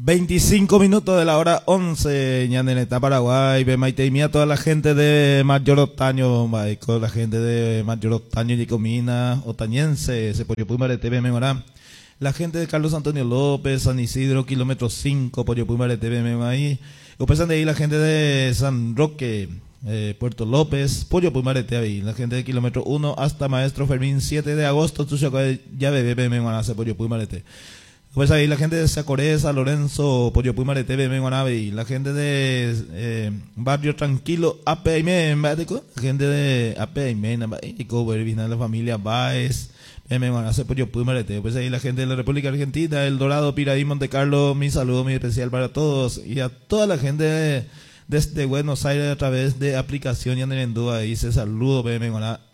25 minutos de la hora 11, Ñaneneta, Paraguay, Bemaiteimia, toda la gente de Mayor Otaño, con la gente de Mayor Otaño y Comina, Otañense, Sepoyopumarete, Bememorá, la gente de Carlos Antonio López, San Isidro, kilómetro 5, Poyopumarete, Bememaí, pasan de ahí la gente de San Roque, Puerto López, Poyopumarete, ahí, la gente de kilómetro 1 hasta Maestro Fermín, 7 de agosto, Tuchaco, ya bebé, Bememorá, Sepoyopumarete. Pues ahí la gente de Sacoré, San Lorenzo, Poyopumarete, Bemenguanabe, y la gente de Barrio Tranquilo, APM, la gente de APM, la familia Baez, Bemenguanabe, Poyopumarete. Pues ahí la gente de la República Argentina, El Dorado, Piraí, Monte Carlo, mi saludo muy especial para todos, y a toda la gente desde Buenos Aires a través de aplicación Yanderendúa, dice saludo, Bemenguanabe.